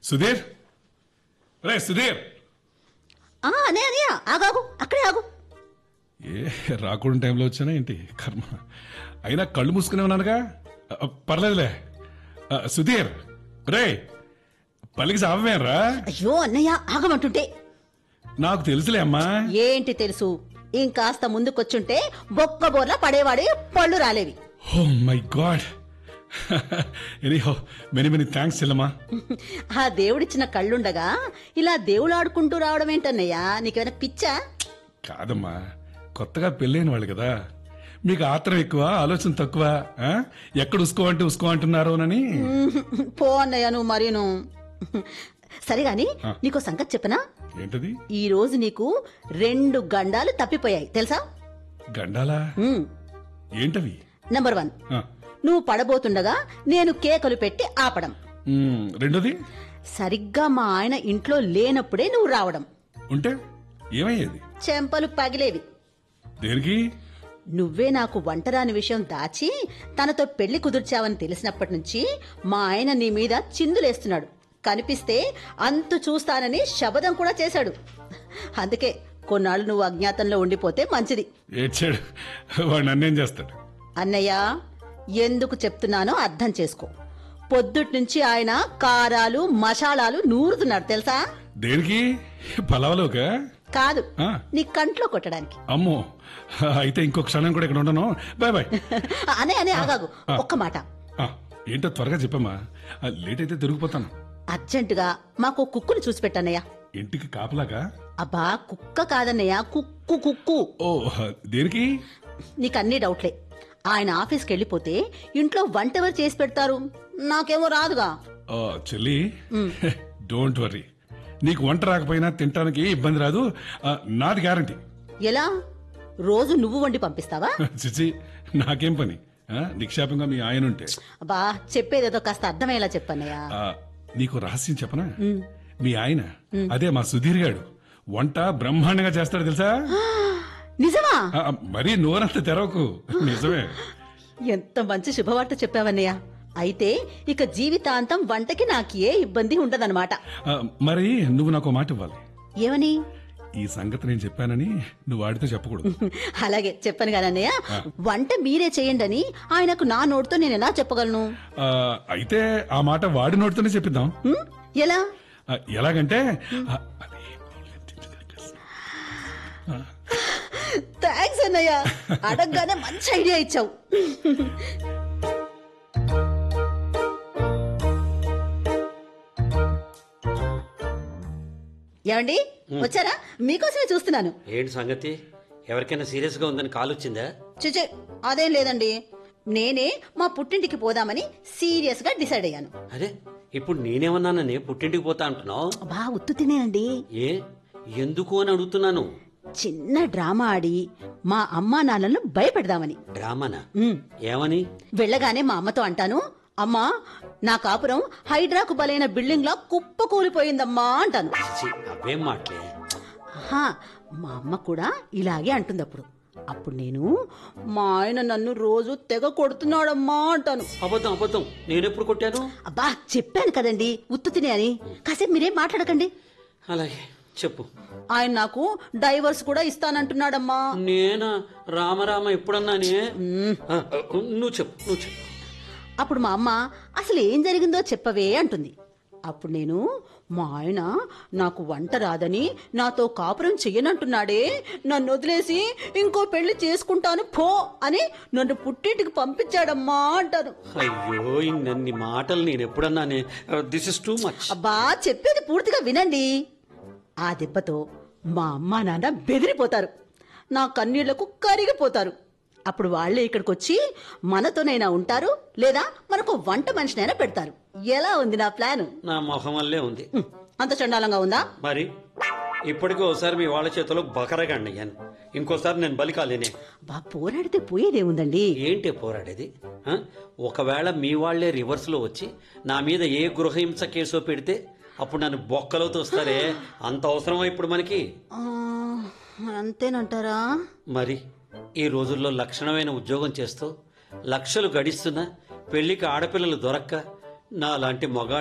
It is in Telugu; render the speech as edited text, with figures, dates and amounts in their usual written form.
సుధీర్, రే సుధీర్. అనే అనే ఆగాగు, అక్కడే ఆగు. ఏ రాకూడని టైంలో వచ్చానా ఏంటి కర్మ. అయినా కళ్ళు మూసుకునే ఉన్నానుగా. పర్లేదులే. సుధీర్, రే పలికి సావేరా. అయ్యో అన్నయ్య, ఆగమంటుంటే. నాకు తెలుసులే అమ్మా. ఏంటి తెలుసు? ఇంకాస్త ముందుకొచ్చుంటే బొక్క బోర్లా పడేవాడే, పళ్ళు రాలేవి. Oh my God. Anyhow many many thanks చెల్లమ్మా. ఆ దేవుడిచ్చిన కళ్ళుండగా ఇలా దేవుడు ఆడుకుంటూ రావడం ఏంటన్నయ్యా? నీకేమైనా పిచ్చా? కాదమ్మా, కొత్తగా పెళ్ళైన వాళ్ళు కదా, మీకు ఆత్రం ఎక్కువ, ఆలోచన తక్కువ. ఎక్కడ ఉసుకో అంటున్నారోనని. పో అన్నయ్య నువ్వు మరీను. సరేగాని నీకో సంగతి చెప్పనా? ఏంటది? ఈ రోజు నీకు 2 గండాలు తప్పిపోయాయి తెలుసా? గండాలా? ఏంటవి? నంబర్ 1, నువ్వు పడబోతుండగా నేను కేకలు పెట్టి ఆపడం. రెండోది, సరిగ్గా మా ఆయన ఇంట్లో లేనప్పుడే నువ్వు రావడం. ఉంటే ఏమయ్యేది? చెంపలు పగిలేవి. దేనికి? నువ్వే నాకు వంటరాని విషయం దాచి తనతో పెళ్లి కుదుర్చావని తెలిసినప్పటి నుంచి మా ఆయన నీ మీద చిందులేస్తున్నాడు. కనిపిస్తే అంతు చూస్తానని శబదం కూడా చేశాడు. అందుకే కొన్నాళ్ళు నువ్వు అజ్ఞాతంలో ఉండిపోతే మంచిది. ఏడ్చాడు, వాడు నన్నేం చేస్తాడు? అన్నయ్య, ఎందుకు చెప్తున్నానో అర్థం చేసుకో. పొద్దుట్నుంచి ఆయన కారాలు మసాలాలు నూరుతున్నాడు తెలుసా? దేనికి? పలావలోకా? కాదు, నీ కంట్లో కొట్టడానికి. అమ్మో, అయితే ఇంకొక క్షణం కూడా ఇక్కడ ఉండను. Bye bye. అనే ఆగాగు, ఒక్క మాట. ఏంటో త్వరగా చెప్పమ్మా, లేట్ అయితే తిరిగిపోతాను. అర్జెంటుగా మాకు కుక్కుని చూసి పెట్టన్నయ్య. ఇంటికి కాపలాగా? అబ్బా, కుక్క కాదన్నయ్య, కుక్కు కుక్కు. ఓ, దేనికి? నీకన్నీ డౌట్లే. ఆయన ఆఫీస్కి వెళ్ళిపోతే ఇంట్లో వంటెవరు చేసి పెడతారు? నాకేమో రాదుగా. చెల్లి, డోంట్ వరీ. నీకు వంట రాకపోయినా తినటానికి ఇబ్బంది రాదు, నాది గ్యారంటీ. ఎలా? రోజు నువ్వు వండి పంపిస్తావా? చిచి, నాకేం పని? నిక్షేపంగా మీ ఆయన ఉంటే. అబ్బా, చెప్పేదేదో కాస్త అర్థమయ్యేలా చెప్పన్నయ్యా. నీకు రహస్యం చెప్పనా? మీ ఆయన, అదే మా సుధీర్ గాడు, వంట బ్రహ్మాండంగా చేస్తాడు తెలుసా? నిజమా? మరీ నోరంత తెరవకు, నిజమే. ఎంత మంచి శుభవార్త చెప్పావన్నయ్య. అయితే ఇక జీవితాంతం వంటకి నాకు ఏ ఇబ్బంది ఉండదన్నమాట. మరి నువ్వు నాకు మాట ఇవ్వాలి. ఏమని? ఈ సంగతి నేను చెప్పానని నువ్వు వాడితో చెప్పకూడదు. అలాగే, చెప్పను కాదన్నయ్య. వంట మీరే చేయండి అని ఆయనకు నా నోటితో నేను ఎలా చెప్పగలను? అయితే ఆ మాట వాడి నోటితోనే చెప్పిద్దాం. ఎలా? ఎలాగంటే, థ్యాంక్స్ అన్నయ్య, అడగగానే మంచి ఐడియా ఇచ్చావు. ఏమండి, వచ్చారా? మీకోసమే చూస్తున్నాను. ఏంటి సంగతి? ఎవరికైనా సీరియస్ గా ఉందని కాల్ వచ్చిందా? చిచే, అదేం లేదండి. నేనే మా పుట్టింటికి పోదామని సీరియస్ గా డిసైడ్ అయ్యాను. అరే, ఇప్పుడు నేనేమన్నానని పుట్టింటికి పోతా అంటున్నావు? బా ఉత్తు తినేనండి. ఏ, ఎందుకు అని అడుగుతున్నాను. చిన్న డ్రామా ఆడి మా అమ్మా నాన్నలను భయపెడదామని. డ్రామానా? ఏమని? వెళ్ళగానే మా అమ్మతో అంటాను, అమ్మా, నా కాపురం హైడ్రాకు బలైన బిల్డింగ్ లా కుప్ప కూలిపోయిందమ్మా అంటాను. అవేం మాటలే. మా అమ్మ కూడా ఇలాగే అంటుంది. అప్పుడు నేను, మా ఆయన నన్ను రోజు తెగ కొడుతున్నాడమ్మా అంటాను. అబద్ధం అబద్ధం, నేనెప్పుడు కొట్టాను? అబ్బా, చెప్పాను కదండి ఉత్తు తినే అని. కాసేపు మీరేం మాట్లాడకండి. అలాగే చెప్పు. ఆయన నాకు డైవర్స్ కూడా ఇస్తానంటున్నాడమ్మా. నేనా? రామరామ ఎప్పుడన్నానే? నువ్వు చెప్పు. అప్పుడు మా అమ్మ, అసలు ఏం జరిగిందో చెప్పవే అంటుంది. అప్పుడు నేను, మా ఆయన నాకు వంట రాదని నాతో కాపురం చెయ్యనంటున్నాడే, నన్ను వదిలేసి ఇంకో పెళ్లి చేసుకుంటాను పో అని నన్ను పుట్టింటికి పంపించాడమ్మా అంటాను. అయ్యో, ఇన్ని మాటలు నేను ఎప్పుడన్నానే? This is too much. అబ్బా, చెప్పేది పూర్తిగా వినండి. ఆ దెబ్బతో మా అమ్మా నాన్న బెదిరిపోతారు, నా కన్నీళ్లకు కరిగిపోతారు. అప్పుడు వాళ్లే ఇక్కడికి వచ్చి మనతోనైనా ఉంటారు, లేదా మనకు వంట మనిషినైనా పెడతారు. ఎలా ఉంది నా ప్లాన్? నా మొహం వల్లే ఉంది. అంత చండాలంగా ఉందా? మరి ఇప్పటికీ ఒకసారి మీ వాళ్ళ చేతిలో బకరగాండి అయ్యాను, ఇంకోసారి నేను బలి కాలేనే. పోరాడితే పోయేదేముందండి? ఏంటి పోరాడేది? ఒకవేళ మీ వాళ్లే రివర్స్ లో వచ్చి నా మీద ఏ గృహహింస కేసో పెడితే అప్పుడు నన్ను బొక్కలో తోస్తారే, అంత అవసరమా ఇప్పుడు మనకి? అంతేనంటారా? మరి ఈ రోజుల్లో లక్షణమైన ఉద్యోగం చేస్తూ లక్షలు గడిస్తున్నా పెళ్లికి ఆడపిల్లలు దొరక్క నాలాంటి మగ